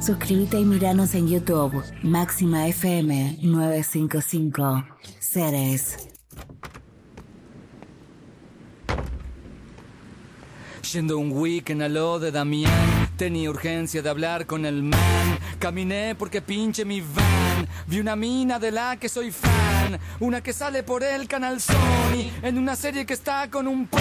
Suscríbete y míranos en YouTube. Máxima FM 955. Ceres. Yendo un weekend a lo de Damián, tenía urgencia de hablar con el man. Caminé porque pinche mi van. Vi una mina de la que soy fan, una que sale por el canal Sony, en una serie que está con un pony.